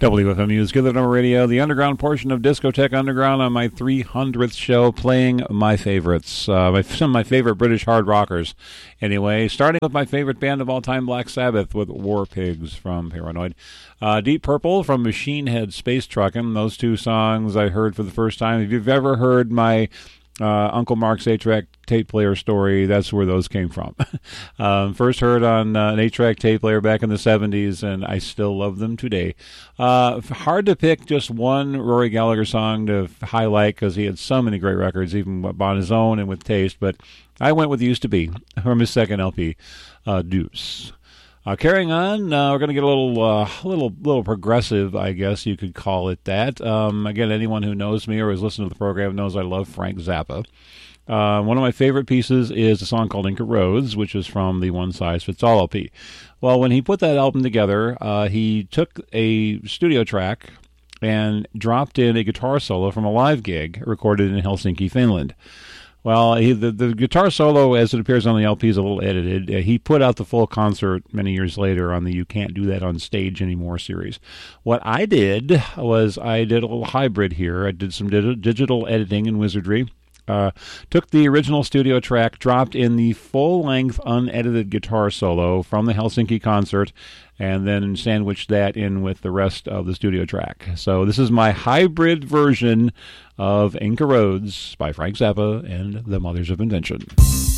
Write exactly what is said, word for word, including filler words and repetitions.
W F M U's Good Number Radio, the underground portion of Discotheque Underground on my three hundredth show, playing my favorites, uh, my, some of my favorite British hard rockers. Anyway, starting with my favorite band of all time, Black Sabbath, with War Pigs from Paranoid. Uh, Deep Purple from Machine Head Space Truckin'. Those two songs I heard for the first time. If you've ever heard my Uh, Uncle Mark's eight-track tape player story, that's where those came from. um, first heard on uh, an eight-track tape player back in the seventies, and I still love them today. Uh, hard to pick just one Rory Gallagher song to highlight because he had so many great records, even on his own and with taste, but I went with Used to Be from his second L P, uh, Deuce. Uh, carrying on, uh, we're going to get a little, uh, little, little progressive, I guess you could call it that. Um, again, anyone who knows me or has listened to the program knows I love Frank Zappa. Uh, one of my favorite pieces is a song called Inca Roads, which is from the One Size Fits All L P. Well, when he put that album together, uh, he took a studio track and dropped in a guitar solo from a live gig recorded in Helsinki, Finland. Well, he, the, the guitar solo, as it appears on the L P, is a little edited. Uh, he put out the full concert many years later on the You Can't Do That on Stage Anymore series. What I did was I did a little hybrid here. I did some dig- digital editing and wizardry. Uh, took the original studio track, dropped in the full-length unedited guitar solo from the Helsinki concert, and then sandwiched that in with the rest of the studio track. So this is my hybrid version of Inca Roads by Frank Zappa and the Mothers of Invention.